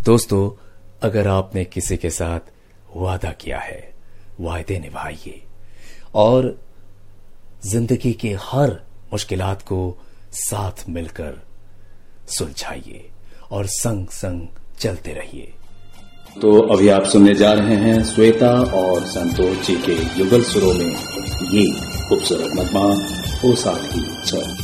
दोस्तों, अगर आपने किसी के साथ वादा किया है, वायदे निभाइए और जिंदगी के हर मुश्किलात को साथ मिलकर सुलझाइए और संग संग चलते रहिए। तो अभी आप सुनने जा रहे हैं श्वेता और संतोष जी के युगल सुरों में ये खूबसूरत नगमा ओ साथी चल।